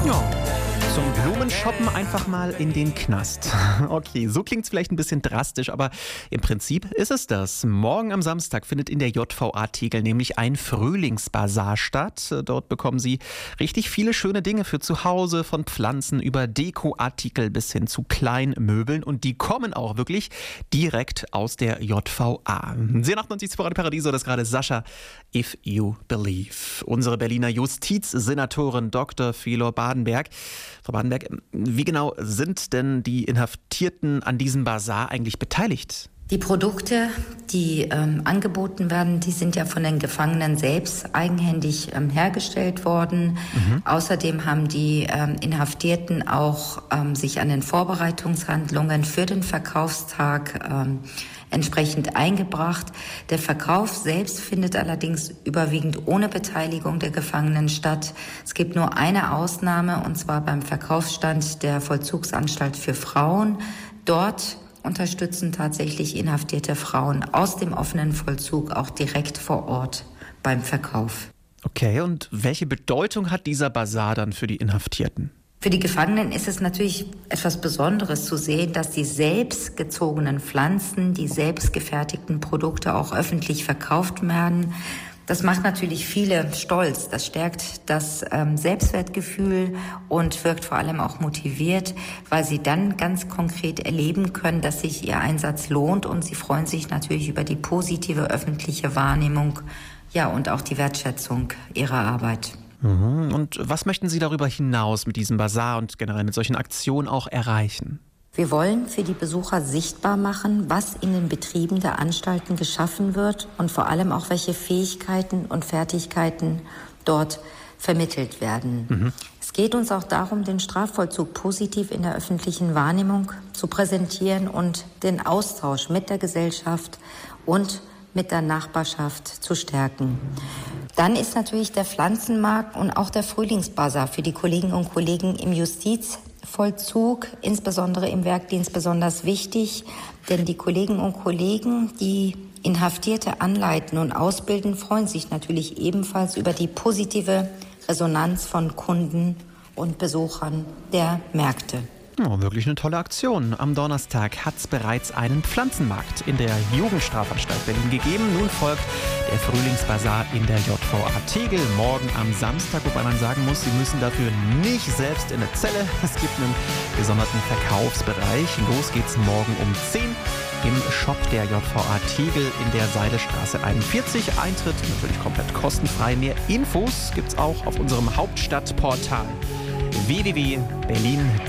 Ja, zum Blumenshoppen einfach mal in den Knast. Okay, so klingt es vielleicht ein bisschen drastisch, aber im Prinzip ist es das. Morgen am Samstag findet in der JVA Tegel nämlich ein Frühlingsbasar statt. Dort bekommen Sie richtig viele schöne Dinge für zu Hause, von Pflanzen über Dekoartikel bis hin zu Kleinmöbeln. Und die kommen auch wirklich direkt aus der JVA. Sie 98 vor Radio Paradiso, das ist gerade Sascha, If You Believe. Unsere Berliner Justizsenatorin Dr. Fülor Badenberg. Frau Badenberg, wie genau sind denn die Inhaftierten an diesem Basar eigentlich beteiligt? Die Produkte, die angeboten werden, die sind ja von den Gefangenen selbst eigenhändig hergestellt worden. Außerdem haben die Inhaftierten auch sich an den Vorbereitungshandlungen für den Verkaufstag entsprechend eingebracht. Der Verkauf selbst findet allerdings überwiegend ohne Beteiligung der Gefangenen statt. Es gibt nur eine Ausnahme, und zwar beim Verkaufsstand der Vollzugsanstalt für Frauen. Dort unterstützen tatsächlich inhaftierte Frauen aus dem offenen Vollzug auch direkt vor Ort beim Verkauf. Okay, und welche Bedeutung hat dieser Basar dann für die Inhaftierten? Für die Gefangenen ist es natürlich etwas Besonderes zu sehen, dass die selbstgezogenen Pflanzen, die selbstgefertigten Produkte auch öffentlich verkauft werden. Das macht natürlich viele stolz. Das stärkt das Selbstwertgefühl und wirkt vor allem auch motiviert, weil sie dann ganz konkret erleben können, dass sich ihr Einsatz lohnt, und sie freuen sich natürlich über die positive öffentliche Wahrnehmung, ja, und auch die Wertschätzung ihrer Arbeit. Und was möchten Sie darüber hinaus mit diesem Basar und generell mit solchen Aktionen auch erreichen? Wir wollen für die Besucher sichtbar machen, was in den Betrieben der Anstalten geschaffen wird und vor allem auch, welche Fähigkeiten und Fertigkeiten dort vermittelt werden. Es geht uns auch darum, den Strafvollzug positiv in der öffentlichen Wahrnehmung zu präsentieren und den Austausch mit der Gesellschaft und mit der Nachbarschaft zu stärken. Dann ist natürlich der Pflanzenmarkt und auch der Frühlingsbasar für die Kolleginnen und Kollegen im Justizvollzug, insbesondere im Werkdienst, besonders wichtig. Denn die Kolleginnen und Kollegen, die Inhaftierte anleiten und ausbilden, freuen sich natürlich ebenfalls über die positive Resonanz von Kunden und Besuchern der Märkte. Oh, wirklich eine tolle Aktion. Am Donnerstag hat es bereits einen Pflanzenmarkt in der Jugendstrafanstalt Berlin gegeben. Nun folgt der Frühlingsbasar in der JVA Tegel morgen am Samstag, wobei man sagen muss, Sie müssen dafür nicht selbst in eine Zelle. Es gibt einen gesonderten Verkaufsbereich. Los geht's morgen um 10 im Shop der JVA Tegel in der Seilestraße 41. Eintritt natürlich komplett kostenfrei. Mehr Infos gibt's auch auf unserem Hauptstadtportal www.berlin.de.